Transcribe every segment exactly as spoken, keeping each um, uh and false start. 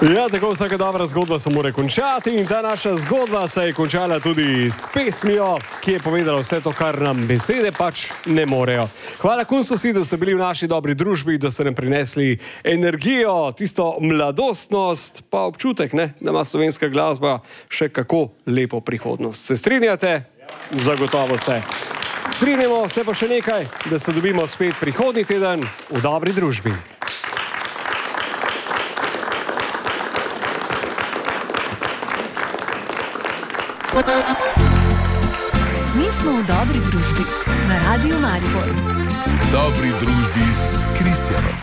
Ja, tako vsaka dobra zgodba se mora končati in ta naša zgodba se je končala tudi s pesmijo, ki je povedala vse to, kar nam besede pač ne morejo. Hvala Kunstosi, da ste bili v naši dobri družbi, da ste nam prinesli energijo, tisto mladostnost, pa občutek, ne, da ima slovenska glasba še kako lepo prihodnost. Se strinjate? Zagotovo se. Strinjamo se pa še nekaj, da se dobimo spet prihodnji teden v dobri družbi. Mi smo v dobri družbi na Radiu Maribor. V dobri družbi s Kristjanom.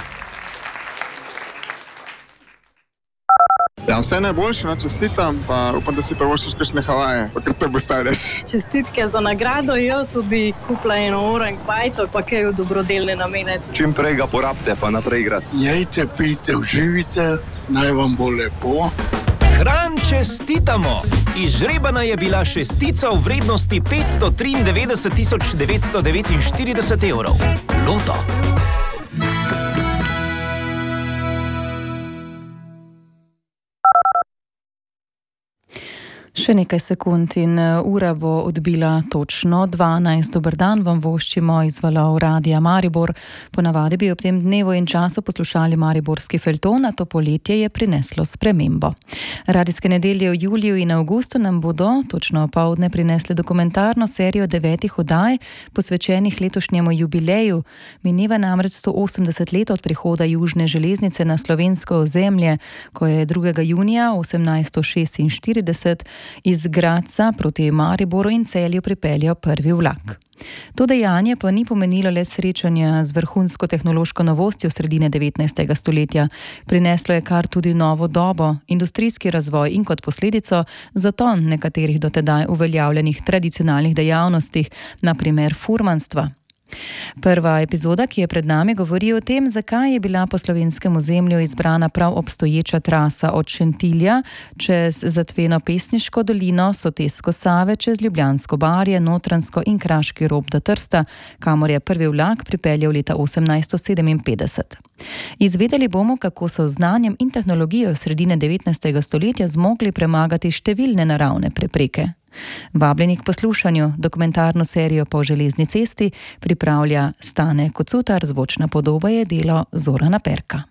Ja, vse najboljše, no, čestitam, pa upam, da si prvoščiš kakšne Havaje, pa kar te postavljaš. Čestitke za nagrado, jaz bi kupila eno orang bajto, pa kaj v dobrodelne namene. Čim prej ga porabite, pa naprej igrati. Jajce pijte, uživite, naj vam bo lepo. Kranj čestitamo! Izžrebana je bila šestica v vrednosti petsto triindevetdeset tisoč devetsto devetinštirideset evrov. Loto. Še nekaj sekund in ura bo odbila točno dvanajst. Dober dan vam voščimo iz valov Radia Maribor. Ponavadi bi ob tem dnevu in času poslušali mariborski felton, a to poletje je prineslo spremembo. Radijske nedelje v juliju in avgustu nam bodo točno opoldne prinesli dokumentarno serijo devetih oddaj, posvečenih letošnjemu jubileju. Mineva namreč sto osemdeset let od prihoda južne železnice na slovensko ozemlje, ko je drugega junija osemnajststo šestinštirideset iz Gradca proti Mariboru in Celju pripeljal prvi vlak. To dejanje pa ni pomenilo le srečanja z vrhunsko tehnološko novostjo sredine devetnajstega stoletja. Prineslo je kar tudi novo dobo, industrijski razvoj in kot posledico zaton nekaterih dotedaj uveljavljenih tradicionalnih dejavnostih, na primer furmanstva. Prva epizoda, ki je pred nami, govori o tem, zakaj je bila po slovenskem ozemlju izbrana prav obstoječa trasa od Šentilja čez zatveno Pesniško dolino, Sotesko Save, čez Ljubljansko barje, Notranjsko in Kraški rob do Trsta, kamor je prvi vlak pripeljal leta osemnajststo sedeminpetdeset. Izvedeli bomo, kako so z znanjem in tehnologijo sredine devetnajstega stoletja zmogli premagati številne naravne prepreke. Vabljeni k poslušanju. Dokumentarno serijo Po železni cesti pripravlja Stane Kocutar, zvočna podoba je delo Zorana Perka.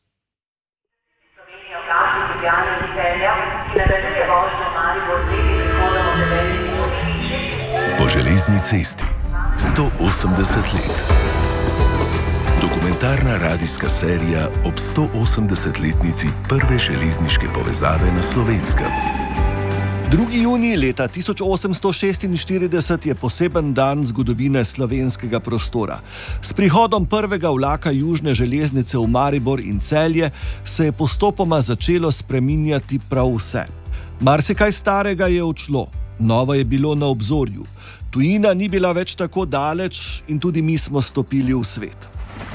Po železni cesti sto osemdeset let. Dokumentarna radijska serija ob sto osemdesetletnici prve železniške povezave na Slovenskem. drugi junij leta tisoč osemsto šestinštirideset je poseben dan zgodovine slovenskega prostora. S prihodom prvega vlaka južne železnice v Maribor in Celje se je postopoma začelo spreminjati prav vse. Marsikaj starega je odšlo, novo je bilo na obzorju. Tujina ni bila več tako daleč in tudi mi smo stopili v svet.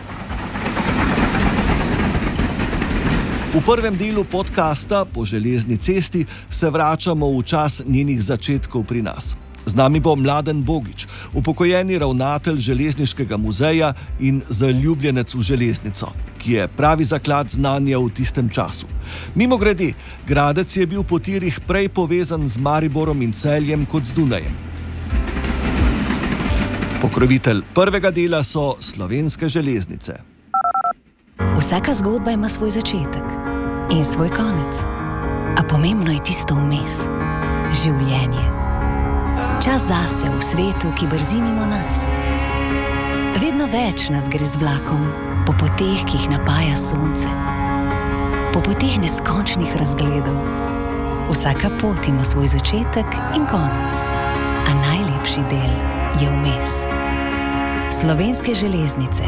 V prvem delu podcasta Po železni cesti se vračamo v čas njenih začetkov pri nas. Z nami bo Mladen Bogič, upokojeni ravnatelj Železniškega muzeja in zaljubljenec v železnico, ki je pravi zaklad znanja v tistem času. Mimogrede, Gradec je bil po tirih prej povezan z Mariborom in Celjem kot z Dunajem. Pokrovitelj prvega dela so Slovenske železnice. Vsaka zgodba ima svoj začetek in svoj konec. A pomembno je tisto vmes. Življenje. Čas zase v svetu, ki brzi mimo nas. Vedno več nas gre z vlakom po poteh, ki jih napaja sonce. Po poteh neskončnih razgledov. Vsaka pot ima svoj začetek in konec. A najlepši del je vmes. Slovenske železnice.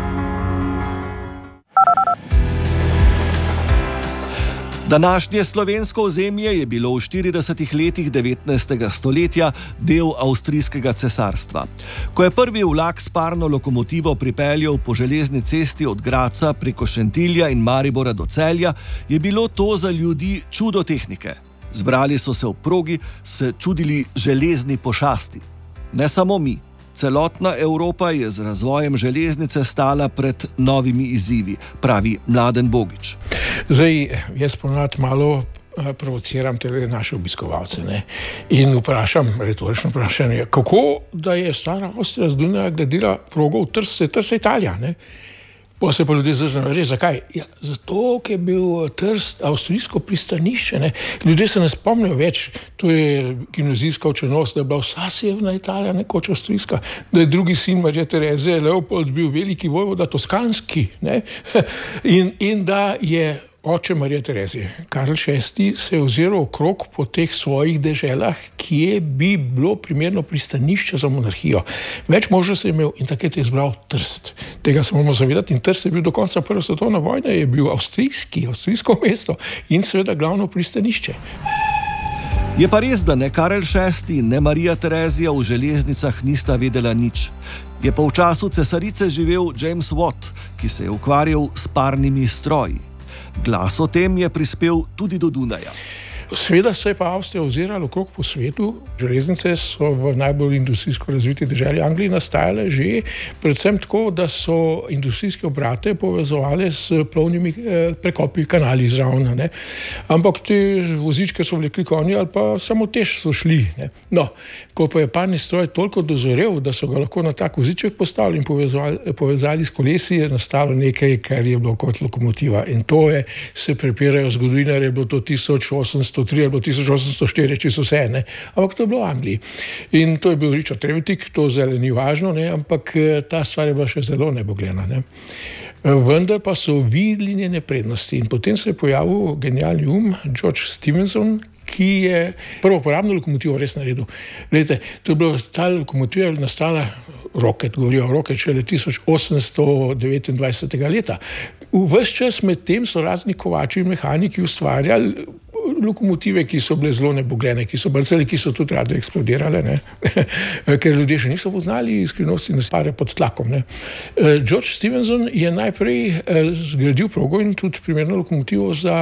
Današnje slovensko ozemlje je bilo v štiridesetih letih devetnajstega stoletja del avstrijskega cesarstva. Ko je prvi vlak s parno lokomotivo pripeljal po železni cesti od Gradca preko Šentilja in Maribora do Celja, je bilo to za ljudi čudo tehnike. Zbrali so se v progi, se čudili železni pošasti. Ne samo mi. Celotna Evropa je z razvojem železnice stala pred novimi izzivi, pravi Mladen Bogič. Zdaj, jaz ponavadi malo provociram te naše obiskovalce, ne? In vprašam, retorično vprašanje, kako da je stara Avstrija z Dunaja gradila progo v Trst, Trst Italija, ne? Pa se pa ljudje zdaj reče, zakaj? Ja, zato, ker je bil Trst avstrijsko pristanišče, ne? Ljudje se ne spomnijo več, to je gimnazijska učenost, da je bila vsa severna Italija nekoč avstrijska, da je drugi sin Marije Terezije, Leopold, bil veliki vojvoda toskanski, ne? In, in da je oče Marije Terezije, Karl šesti, se je oziral okrog po teh svojih deželah, kje bi bilo primerno pristanišče za monarhijo. Več možnosti je imel in takrat je izbral Trst. Tega se moramo zavedati in Trst je bil do konca prve svetovne vojne, je bil avstrijski, avstrijsko mesto in seveda glavno pristanišče. Je pa res, da ne Karel šesti, ne Marija Terezija v železnicah nista vedela nič. Je pa v času cesarice živel James Watt, ki se je ukvarjal s parnimi stroji. Glas o tem je prispel tudi do Dunaja. Sveda se je pa Avstrija ozirala okrog po svetu. Železnice so v najbolj industrijsko razviti deželi Angliji nastajale že predvsem tako, da so industrijske obrate povezovali s plovnimi eh, prekopi kanali zraven, ne. Ampak te vozičke so vlekli konji ali pa samo tež so šli, ne. No, ko pa je parni stroj toliko dozorel, da so ga lahko na tak voziček postavili in povezali, povezali s kolesi, je nastalo nekaj, kar je bilo kot lokomotiva. In to je, se prepirajo zgodovinarji, je bilo to tisoč osemsto tri ali tisoč osemsto štiri, če so vse, ne. Ampak to je bilo v Angliji. In to je bil Richard Trevithick, to zdaj ni važno, ne, ampak ta stvar je bila še zelo nebogljena, ne. Vendar pa so videli njene prednosti in potem se je pojavil genialni um George Stephenson, ki je prvo uporabno lokomotivo res naredil. Glejte, to je bilo, ta lokomotiva je nastala, Rocket, govorijo o Rocket, šele tisoč osemsto devetindvajsetega leta. V ves čas med tem so razni kovači in mehaniki ustvarjali lokomotive, ki so bile zelo nebogljene, ki so brcali, ki so tudi rado eksplodirale, ne? Ker ljudje še niso poznali skrivnosti naspare pod tlakom, ne? George Stephenson je najprej zgradil progo in tudi primerno lokomotivo za,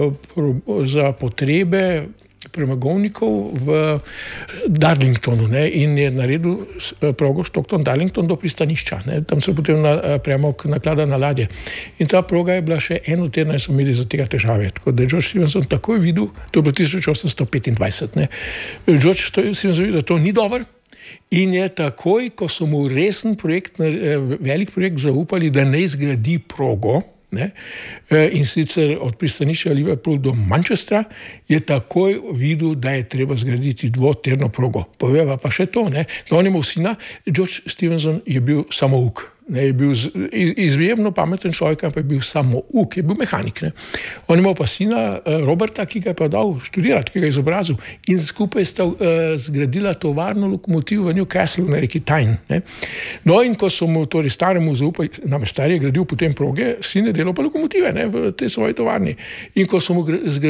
za potrebe premagovnikov v Darlingtonu, ne, in je naredil progo Stockton-Darlington do pristanišča, ne, tam se potem na, premog naklada na ladje. In ta proga je bila še eno tedna in so imeli za tega težave. Tako da je George Stephenson takoj videl, to je bilo tisoč osemsto petindvajset, ne, George Stephenson videl, da to ni dobro in je takoj, ko so mu resen projekt, velik projekt zaupali, da ne zgradi progo, ne, in sicer od pristanišča Liverpool do Manchestra, je takoj videl, da je treba zgraditi dvotirno progo. Poveva pa še to, ne, da on je imel sina, George Stephenson je bil samouk. Ne, je bil izjemno pameten človek, ampak je bil samouk, je bil mehanik, ne. On je imel pa sina Roberta, ki ga je pa dal študirati, ki ga je izobrazil in skupaj sta uh, zgradila tovarno lokomotivo v Newcastle na reki Tyne, ne. No, in ko so mu torej staremu zaupali, namreč stari je gradil potem proge, sin je delal pa lokomotive, ne, v tej svoji tovarni. In ko so mu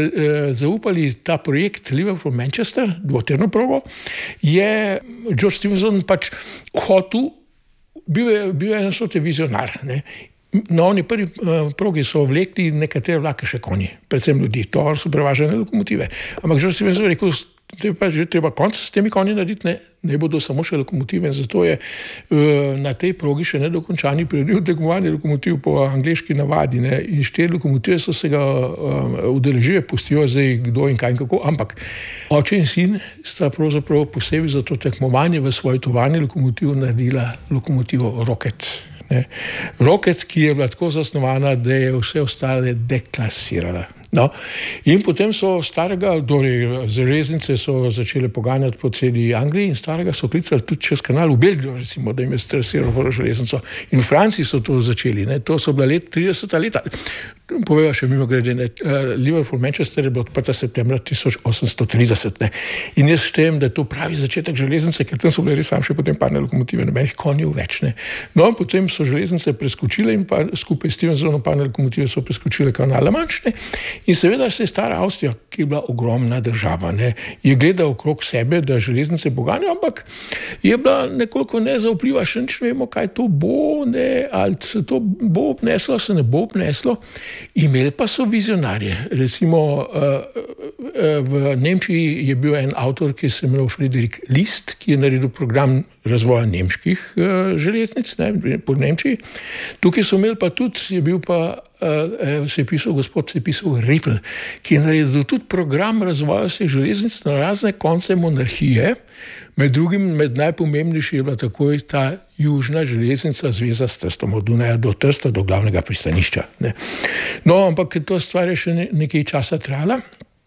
zaupali ta projekt Liverpool-Manchester, dvotirno progo, je George Stephenson pač hotel, Bil je, bil je en sote vizionar, ne. Na oni prvi uh, progi so vlekli nekatere vlake še konji, predvsem ljudi, to so prevažene lokomotive. Ampak že si je rekel, da je pa že treba konc s temi konji narediti, ne, ne bodo samo še lokomotive in zato je uh, na tej progi še nedokončani priredil tekmovanje lokomotiv po angleški navadi, ne, in štiri lokomotive so se ga uh, udeležile, pustijo zdaj kdo in kaj in kako, ampak oče in sin sta pravzaprav posebej za to tekmovanje v svoji tovarni lokomotiv naredila lokomotivo Rocket. Ne. Rocket, ki je bila tako zasnovana, da je vse ostale deklasirala. No. In potem so starega, torej železnice so začele poganjati po celi Angliji in starega so klicali tudi čez kanal v Belgijo, recimo, da jim je stresiral železnico. In v Franciji so to začeli, ne. To so bila let, trideseta leta. Poveva še mimo grede, ne, Liverpool-Manchester je bilo odprta septembra tisoč osemsto trideset, ne. In jaz štejem, da je to pravi začetek železnice, ker tam so bile res sam še potem parne lokomotive, nobenih konjev več, ne. No, in potem so železnice preskočile in pa skupaj s Stevensonom parne lokomotive so preskočile kanal La Manche, ne. In seveda se je stara Avstrija, ki je bila ogromna država, ne, je gledala okrog sebe, da železnice boganijo, ampak je bila nekoliko nezaupljiva, še nič vemo, kaj to bo, ne, ali se to bo obneslo, se ne bo obneslo. Imeli pa so vizionarje, recimo uh, v Nemčiji je bil en avtor, ki se imenoval Friedrich List, ki je naredil program razvoja nemških železnic, ne, po Nemčiji. Tukaj so imeli pa tudi, je bil pa, se je pisal, gospod se je pisal Rippel, ki je naredil tudi program razvoja vseh železnic na razne konce monarhije. Med drugim, med najpomembnejši je bila takoj ta južna železnica zveza s Trstom, od Dunaja do Trsta, do glavnega pristanišča. Ne. No, ampak to stvar je še nekaj časa trajala.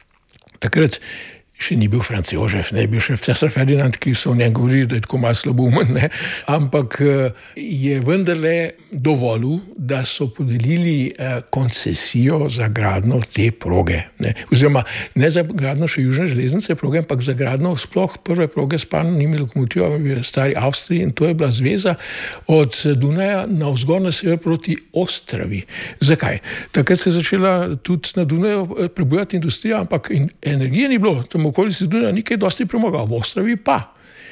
Takrat še ni bil Franc Jožef, ne, je bil še cesar Ferdinand, ki so o njem govorili, da je tako malo slaboumen, ne, ampak je vendarle dovolil, da so podelili koncesijo za gradnjo te proge. Ne. Oziroma, ne za gradnjo še južne železnice proge, ampak za gradnjo sploh prve proge s parnimi lokomotivami v stari Avstriji, in to je bila zveza od Dunaja navzgor na sever proti Ostravi. Zakaj? Takrat se je začela tudi na Dunaju prebujati industrija, ampak energije ni bilo, tam okoli se Dunaja ni kaj dosti premagal, v Ostravi pa.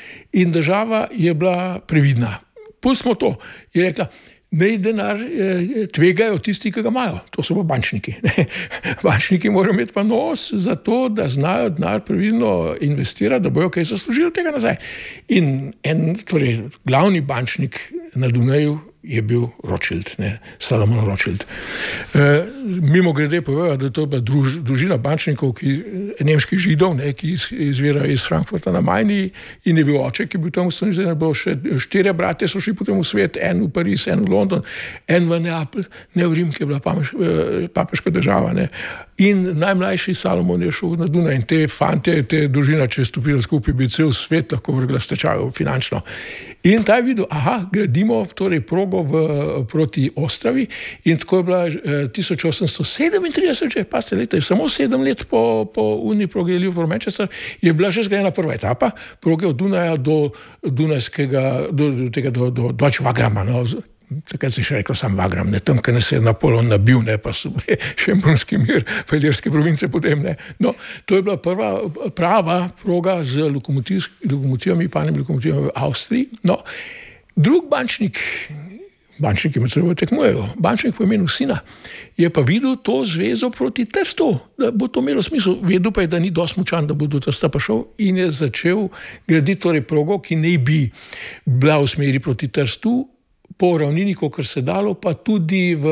In država je bila previdna. Pustimo to. Je rekla, naj denar tvegajo tisti, ki ga imajo. To so pa bančniki. Bančniki morajo imeti pa nos za to, da znajo denar previdno investirati, da bojo kaj zaslužili tega nazaj. In en, torej, glavni bančnik na Dunaju je bil Rothschild, ne, Salomon Rothschild. E, mimo grede povedal, da to je bila druž, družina bančnikov, ki, nemških židov, ne, ki iz, izvirajo iz Frankfurta na Majni, in je bil oče, ki je bil tam ustanovljen, zdaj je bilo še štirje bratje, so šli potem v svet, en v Pariz, en v London, en v Neapelj, ne v Rim, ki je bila papež, papeška država. Ne. In najmlajši Salomon je šel na Dunaj in te fante, te družina, če je stopila skupaj, bi cel svet lahko vrgla stečajo finančno. In ta je videl, aha, gradimo torej progo v, proti Ostravi, in tako je bila eh, tisoč osemsto sedemintrideset, že pa ste leta, samo sedem let po, po uni proge Liverpool Manchester, je bila že zgrajena prva etapa proge od Dunaja do Dunajskega, do, do tega, do, do Deutsche Wagrama, no, takrat se je še reklo sam Wagram, ne, tam, kaj nas je Napoleon nabil, ne, pa so Šembrunski mir, pa Ilirske province potem, ne. No, to je bila prva prava proga z lokomotiv, lokomotivami, parnimi lokomotivami v Avstriji. No, drug bančnik, bančniki med seboj tekmujejo, bančnik po imenu sina, je pa videl to zvezo proti Trstu, da bo to imelo smisel. Vedel pa je, da ni dosti močan, da bo do Trsta prišel, in je začel graditi torej progo, ki naj bi bila v smeri proti Trstu, po ravnini, kakor se dalo, pa tudi v,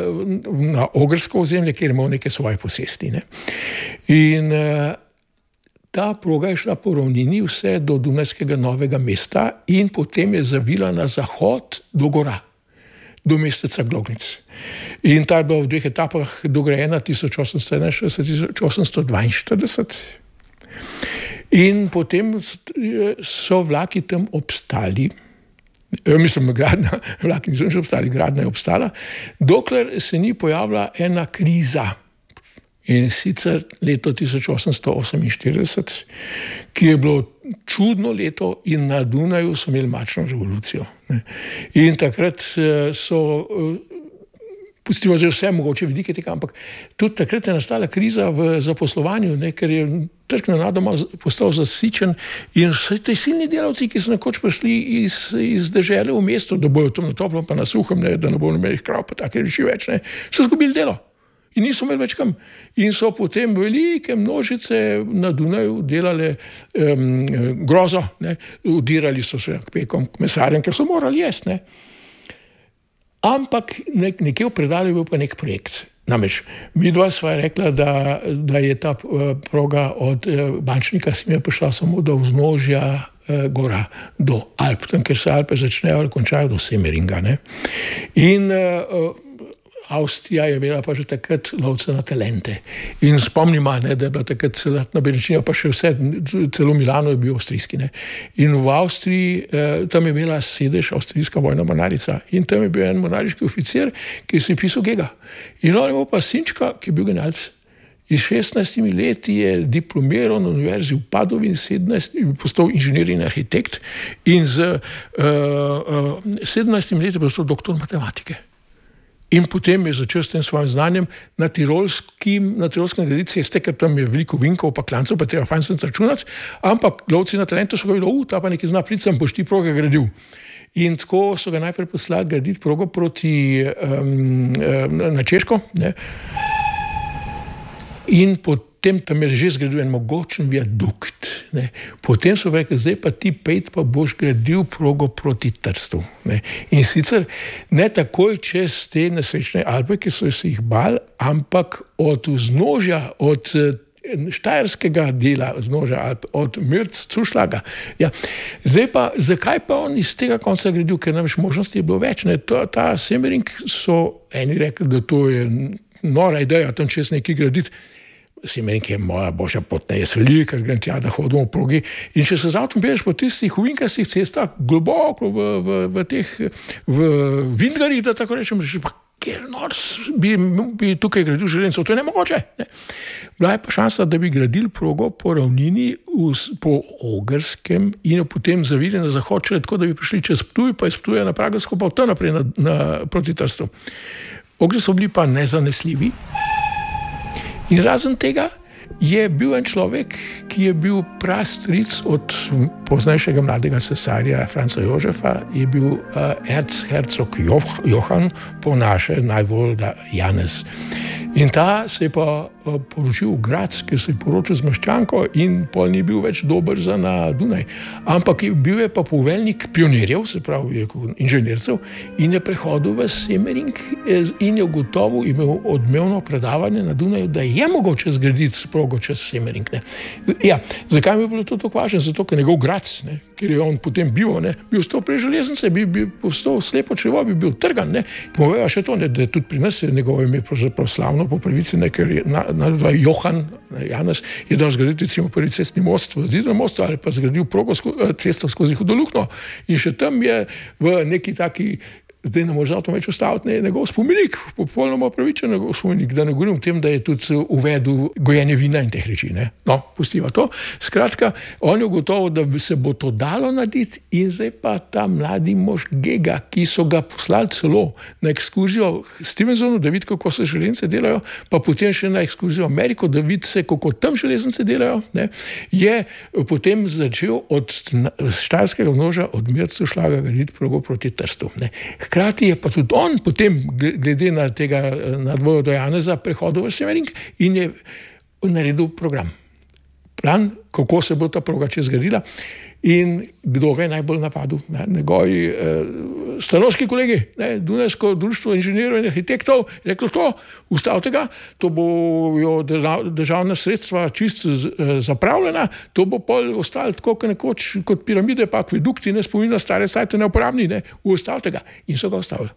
na ogrsko ozemlje, kjer imel neke svoje posesti. Ne. In uh, ta proga je šla po ravnini vse do Dunajskega Novega mesta in potem je zavila na zahod do gora, do mesteca Glognic. In ta je bila v dveh etapah dograjena tisoč osemsto enainštirideset do tisoč osemsto dvainštirideset. In potem so vlaki tam obstali, mislim, gradna, vlaki niso še obstali, gradna je obstala, dokler se ni pojavila ena kriza. In sicer leto tisoč osemsto oseminštirideset, ki je bilo čudno leto, in na Dunaju so imeli mačno revolucijo. Ne. In takrat so, pustimo zdaj vse mogoče vidike tega, ampak tudi takrat je nastala kriza v zaposlovanju, ne, ker je trg nenadoma postal zasičen, in vse te silni delavci, ki so nekoč prišli iz, iz dežele v mesto, da bojo tam na toplem pa na suhem, ne, da ne bojo imeli krav, pa take reči več, ne, so izgubili delo. In niso imeli več kam. In so potem velike množice na Dunaju delale um, grozo, ne, udirali so se k pekom, k mesarjem, ker so morali jesti, ne. Ampak nek, nekje v predalju je bil pa nek projekt. Namreč, mi dva sva rekla, da, da je ta proga od bančnika si mi je prišla samo do vznožja eh, gora, do Alp, tam, ker se Alpe začnejo ali končajo do Semeringa. Ne. In eh, Avstrija je imela pa že takrat lovce na talente. In spomnimo, ne, da je bila takrat celotna benečina, pa še vse, celo Milano je bil avstrijski. Ne. In v Avstriji, eh, tam je imela sedež avstrijska vojna mornarica, in tam je bil en mornariški oficir, ki si je pisal Gega. In on je imel pa sinčka, ki je bil genialec. In šestnajstimi leti je diplomiral na univerzi v Padovi, in sedemnajst je postal inženir in arhitekt, in z uh, uh, sedemnajstimi leti je postal doktor matematike. In potem je začel s tem svojim znanjem na tirolskim, na tirolskem graditi ceste, ker tam je veliko vinkov pa klancev, pa treba fajn se računati, ampak lovci na talentu so ga videli, uh, ta pa nekaj zna priti, sem boš ti proge gradil. In tako so ga najprej poslali graditi progo proti, um, na Češko, ne. In potem potem tam je že zgradil en mogočen viadukt. Ne. Potem so rekli, zdaj pa ti pejt, pa boš gradil progo proti Trstu. Ne. In sicer ne takoj čez te nesrečne Alpe, ki so se jih bal, ampak od vznožja, od štajerskega dela vznožja Alp, od Mürz-Zuschlaga. Ja. Zdaj pa, zakaj pa on iz tega konca gradil, ker namreč možnosti je bilo več. Ne. Ta, ta Semmering so eni rekli, da to je nora ideja, tam čez nekaj graditi. Semmering je moja božja pot, ne, jaz velika, grem tja, da hodimo v progi. In če se z avtom pelješ po tistih ovinkastih cestah, globoko v, v, v teh, v Vindgarih, da tako rečem, reči, pa kjer nor bi, bi tukaj gradil železnico, to je nemogoče. Ne. Bila je pa šansa, da bi gradili progo po ravnini, v, po Ogrskem in jo potem zavili na zahod, če tako, da bi prišli čez Ptuj, pa iz Ptuja na Pragersko, pa tam naprej na, na, proti Trstu. Ogri so bili pa nezanesljivi. In razen tega je bil en človek, ki je bil prastric od poznejšega mladega cesarja Franca Jožefa, je bil uh, erzherzog Johan, po naše najvolda Janez. In ta se je pa uh, poročil v Graz, ker se je poročil z meščanko in pol ni bil več dober za na Dunaj. Ampak je, bil je pa poveljnik pionirjev, se pravi inženircev, in je prehodil v Semmering in je gotovo imel odmevno predavanje na Dunaju, da je mogoče zgraditi progo čez Semmering. Ne. Ja, zakaj mi je bilo to tako važno? Zato, ker njegov Graz, ne, ker je on potem bival, ne, bil stal prej železnice, bi, bi postal slepo črevo, bi bil trgan. Ne. Poveva še to, ne, da tudi pri nas je njegovo ime pravzaprav slavno po pravici, ne, ker je na, na, Johan, ne, Janez, je dal zgraditi recimo prvi cestni most v Zidnem mostu ali pa zgradil progo sko, cesto skozi Hudo luknjo. In še tam je v neki taki, zdaj ne može avto več ostaviti, ne, njegov spomenik, popolnoma pravičen njegov spomenik, da ne govorim o tem, da je tudi uvedel gojenje vina in teh reči. Ne. No, pustiva to. Skratka, on je gotovo, da bi se bo to dalo narediti in zdaj pa ta mladi mož Gega, ki so ga poslali celo na ekskurzijo Stevensonu, da vidi, kako se železnice delajo, pa potem še na ekskurzijo Ameriko, da vidi se, kako tam železnice delajo, ne, je potem začel od štajerskega vznožja, od Mürz-Zuschlaga graditi progo proti Trstu. Ne. Hkrati je pa tudi on potem, glede na tega nadvojo do Janeza, prehodil v Semmering in je naredil program. Plan, kako se bo ta proga čez zgradila in kdo ga je najbolj napadel. Ne, njegovi eh, stanovski kolegi, ne, Dunajsko društvo inženirjev in arhitektov, je reklo to, ustavite ga, to bo državna sredstva čisto zapravljena, to bo pol ostalo tako nekoč kot piramide, pa akvedukti, ne spominja stare cajte neuporabni, ne, ustavite ga. In so ga ustavili.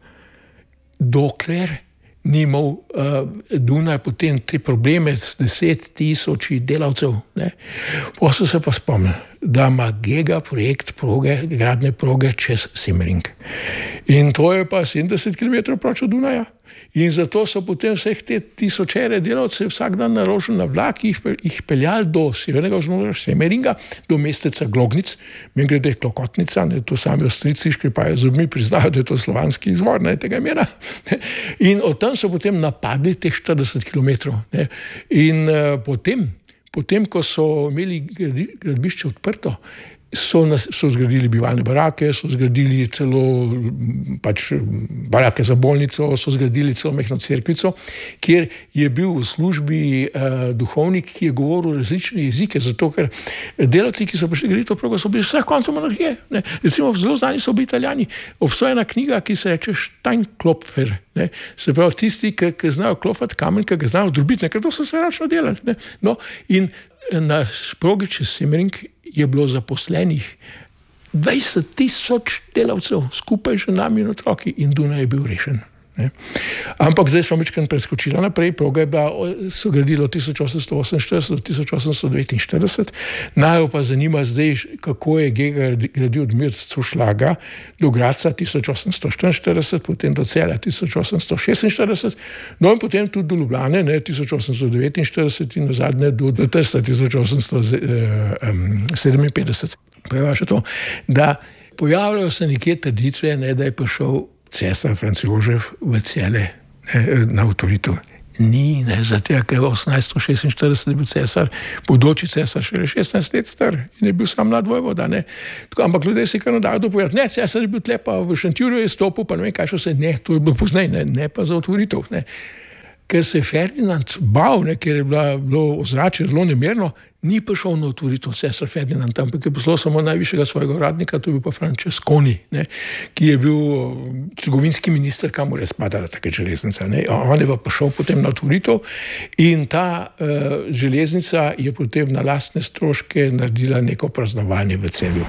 Dokler ni imel uh, Dunaj potem te probleme s deset tisoči delavcev. Ne. Pa so se pa spomnili, da ima Gega projekt proge, gradne proge čez Semmering. In to je pa sedemdeset kilometrov proč od Dunaja. In zato so potem vseh te tisočere delavcev vsak dan naročili na vlak, jih, jih peljali do severnega vznožja Semmeringa, do mesteca Glognic, meni grede Klokotnica, ne, to sami Avstrijci škripajo zobmi, priznajo, da je to slovanski izvor, ne, tega imena. Ne. In od tam so potem napadli teh štirideset kilometrov. Ne. In uh, potem, potem, ko so imeli gradbišče odprto, So, nas, so zgradili bivalne barake, so zgradili celo pač, barake za bolnico, so zgradili celo mehno cerkvico, kjer je bil v službi uh, duhovnik, ki je govoril različne jezike, zato ker delavci, ki so prišli graditi to progo, so bili vseh koncev monarhije. Ne. Recimo, zelo znani so bili Italijani. Obstoja ena knjiga, ki se reče Steinklopfer. Ne. Se pravi, tisti, ki, ki znajo klofati kamen, ki ga znajo drobiti, ker to so se račno delali. Ne. No, in na progi čez Semmering je bilo zaposlenih dvajset tisoč delavcev, skupaj z ženami in otroki, in Dunaj je bil rešen. Ne. Ampak zdaj smo večkrat preskočili naprej, proga je bila, so gradili od tisoč osemsto oseminštirideset do tisoč osemsto devetinštirideset. Naj pa zanima zdaj, kako je Gega gradil od Mürz-Zuschlaga do Graca tisoč osemsto štiriinštirideset, potem do Celja tisoč osemsto šestinštirideset, no in potem tudi do Ljubljane, ne, tisoč osemsto devetinštirideset in nazadnje do, do Trsta tisoč osemsto sedeminpetdeset. Pojavlja še to, da pojavljajo se nekje trditve, ne, da je prišel cesar Franc Jožef v Celje na avtoritev. Ni, ne, zato ker je osemnajststo šestinštirideset je bil cesar, bodoči cesar še šestnajst let star in je bil sam mlad vojvoda. Ne. Tako, ampak ljudje si kar nadajo dopovedati, ne, cesar je bil tle, pa v Šentjurju je stopil, pa ne vem, kaj še vse, ne, to je bilo poznaj, ne, ne pa za otvoritev. Ne. ker se je Ferdinand bal, ne, ker je bila, bilo ozračje zelo nemirno, ni prišel na otvoritev sestra Ferdinand, ampak je poslal samo najvišjega svojega uradnika, to je bil pa Francesconi, ne, ki je bil trgovinski minister, kamor je spadala taka železnica. Ne. On je pa prišel potem na otvoritev in ta uh, železnica je potem na lastne stroške naredila neko praznovanje v Celju.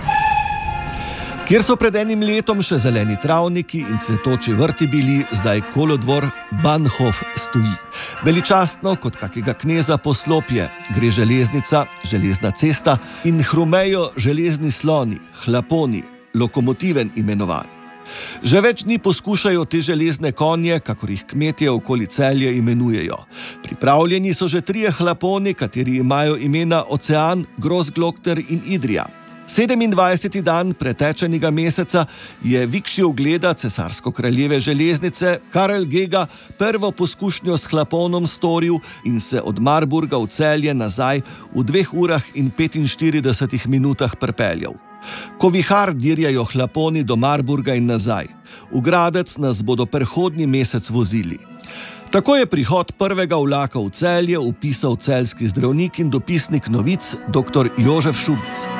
Kjer so pred enim letom še zeleni travniki in cvetoči vrti bili, zdaj kolodvor Bahnhof stoji. Veličastno kot kakega kneza poslopje gre železnica, železna cesta in hrumejo železni sloni, hlaponi, lokomotiven imenovani. Že več dni poskušajo te železne konje, kakor jih kmetje okoli Celje imenujejo. Pripravljeni so že trije hlaponi, kateri imajo imena Ocean, Großglockner in Idrija. sedemindvajseti dan pretečenega meseca je vikši ogleda cesarsko-kraljeve železnice Karel Gega prvo poskušnjo s hlaponom storil in se od Marburga v Celje nazaj v dveh urah in petinštiridesetih minutah pripeljal. Ko vihar dirjajo hlaponi do Marburga in nazaj, v Gradec nas bodo prihodnji mesec vozili. Tako je prihod prvega vlaka v Celje opisal celjski zdravnik in dopisnik novic doktor Jožef Šubic.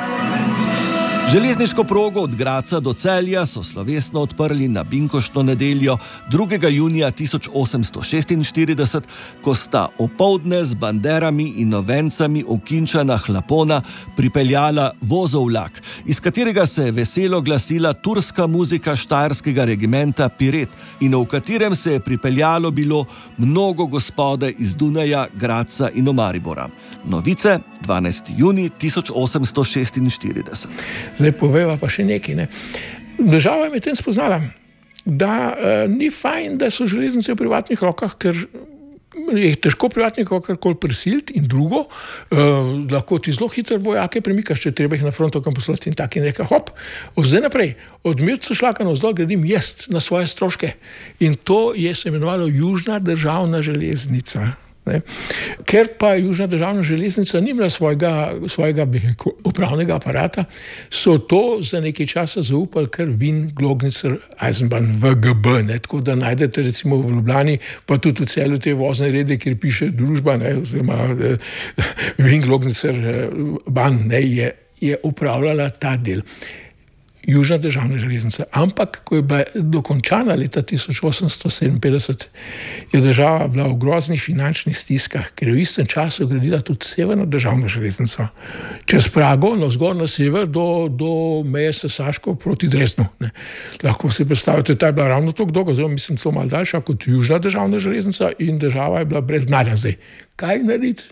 Železniško progo od Gradca do Celja so slovesno odprli na binkoštno nedeljo drugega junija tisoč osemsto šestinštirideset, ko sta opoldne z banderami in ovencami okinčana hlapona pripeljala vozovlak, iz katerega se je veselo glasila turska muzika štajerskega regimenta Piret in v katerem se je pripeljalo bilo mnogo gospode iz Dunaja, Gradca in Maribora. Novice, dvanajsti junij tisoč osemsto šestinštirideset. Zdaj poveva pa še nekaj. Ne. Država je medtem spoznala, da uh, ni fajn, da so železnice v privatnih rokah, ker je težko privatnih rokah karkoli prisiliti in drugo, uh, lahko ti zelo hitro vojake premikaš, če treba jih na fronto kam poslati in tak in reka, hop, od zdaj naprej, od Mirca Šlaka navzdol gradim jaz na svoje stroške. In to je se imenovalo Južna državna železnica. Ne. Ker pa Južna državna železnica ni imela svojega, svojega upravnega aparata, so to za nekaj časa zaupali kar Wien Gloggnitzer Eisenbahn V G B, ne, tako da najdete recimo v Ljubljani, pa tudi v Celju te vozne rede, kjer piše družba, ne, oziroma eh, Wien Gloggnitzer Bahn, ne, je, je upravljala ta del. Južna državna železnica. Ampak, ko je bila dokončana leta tisoč osemsto sedeminpetdeset, je država bila v groznih finančnih stiskah, ker je v istem času gradila tudi severno državno železnico. Čez Prago, navzgor na sever, do, do meje s Saško proti Dresdnu. Ne. Lahko si predstavite, ta je bila ravno tako dolgo, zelo mislim, celo malo daljša kot Južna državna železnica in država je bila brez denarja zdaj. Kaj narediti?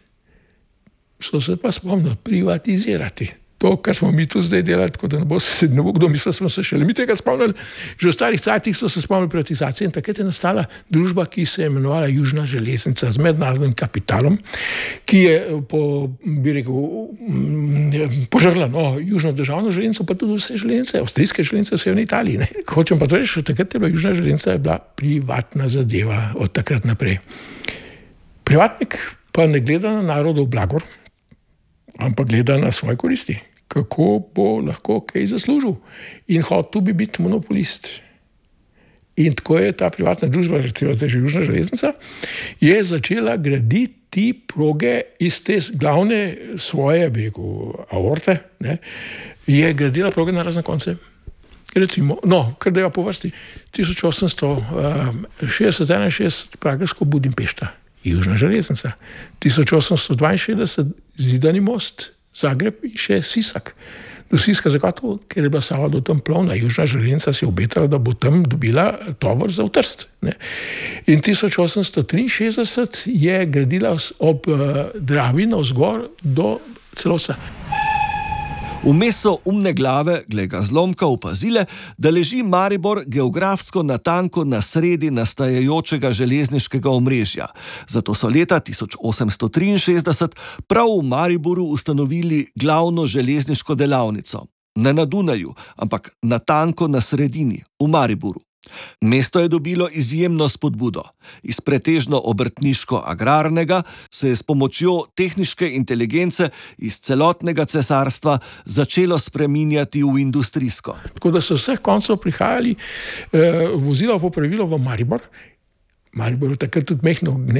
So se pa spomnili privatizirati. To, kar smo mi tu zdaj delali, tako da ne bo, ne bo kdo mislil, smo se šele mi tega spomnili. Že v starih cajtih so se spomnili privatizacije in takrat je nastala družba, ki se je imenovala Južna železnica z mednarodnim kapitalom, ki je po, bi rekel, požrla no, Južno državno železnico, pa tudi vse železnice, avstrijske železnice v severni Italiji. Ne. Hočem pa to reči, takrat je bila Južna železnica je bila privatna zadeva od takrat naprej. Privatnik pa ne gleda na narodov blagor, ampak gleda na svoje koristi, kako bo lahko kaj zaslužil. In hotel bi biti monopolist. In tako je ta privatna družba, recimo zdaj že Južna železnica, je začela graditi proge iz te glavne svoje, bi rekel, aorte, ne, je gradila proge na razne konce. Recimo, no, kar da je po vrsti, tisoč osemsto šestdeset enainšestdeset Pragersko Budimpešta. Južna železnica. tisoč osemsto dvainšestdeset Zidani most, Zagreb in še Sisak. Do Siska zakotov, ker je bila Sava do tam plovna. Južna železnica si je obetala, da bo tam dobila tovor za v Trst. Ne. In tisoč osemsto triinšestdeset je gradila ob uh, Dravi navzgor do Celovca. Vmes so umne glave, glede zlomka, opazile, da leži Maribor geografsko natanko na sredi nastajajočega železniškega omrežja. Zato so leta tisoč osemsto triinšestdeset prav v Mariboru ustanovili glavno železniško delavnico. Ne na Dunaju, ampak natanko na sredini, v Mariboru. Mesto je dobilo izjemno spodbudo. Iz pretežno obrtniško-agrarnega se je s pomočjo tehniške inteligence iz celotnega cesarstva začelo spreminjati v industrijsko. Tako da so vseh koncev prihajali eh, vozila po pravilu v Maribor. Maribor je takrat tudi mehno